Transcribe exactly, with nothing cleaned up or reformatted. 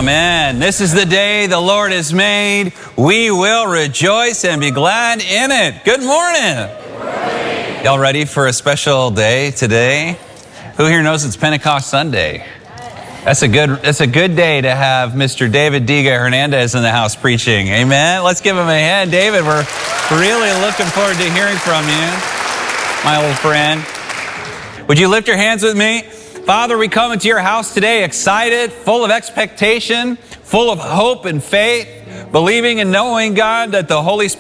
Amen. This is the day the Lord has made. We will rejoice and be glad in it. Good morning. Good morning. Y'all ready for a special day today? Who here knows it's Pentecost Sunday? That's a good, that's a good day to have Mister David Diga Hernandez in the house preaching. Amen. Let's give him a hand. David, we're really looking forward to hearing from you, my old friend. Would you lift your hands with me? Father, we come into your house today excited, full of expectation, full of hope and faith, believing and knowing, God, that the Holy Spirit